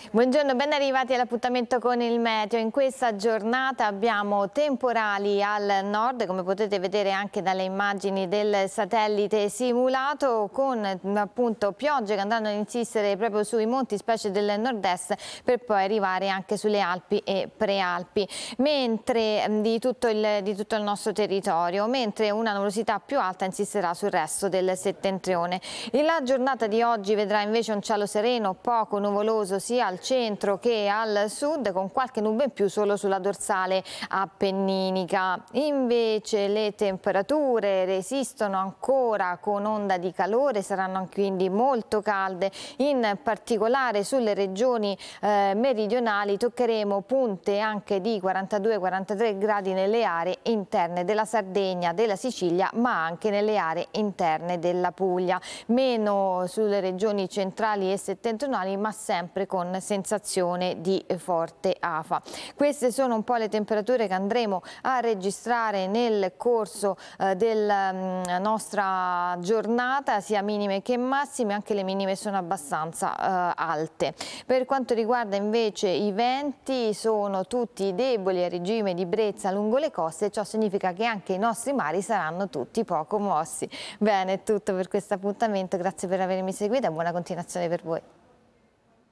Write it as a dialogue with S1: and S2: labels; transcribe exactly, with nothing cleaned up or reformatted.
S1: Buongiorno, ben arrivati all'appuntamento con il meteo. In questa giornata abbiamo temporali al nord, come potete vedere anche dalle immagini del satellite simulato, con appunto piogge che andranno ad insistere proprio sui monti, specie del nord-est, per poi arrivare anche sulle Alpi e Prealpi, mentre di tutto il, di tutto il nostro territorio, mentre una nuvolosità più alta insisterà sul resto del settentrione. La giornata di oggi vedrà invece un cielo sereno, poco nuvoloso sia al centro che al sud, con qualche nube in più solo sulla dorsale appenninica. Invece le temperature resistono ancora con onda di calore, saranno quindi molto calde, in particolare sulle regioni eh, meridionali toccheremo punte anche di quarantadue quarantatré gradi nelle aree interne della Sardegna, della Sicilia, ma anche nelle aree interne della Puglia, meno sulle regioni centrali e settentrionali, ma sempre con sensazione di forte afa. Queste sono un po' le temperature che andremo a registrare nel corso eh, della mh, nostra giornata, sia minime che massime. Anche le minime sono abbastanza eh, alte. Per quanto riguarda invece i venti, sono tutti deboli a regime di brezza lungo le coste, e ciò significa che anche i nostri mari saranno tutti poco mossi. Bene, è tutto per questo appuntamento, grazie per avermi seguito e buona continuazione per voi.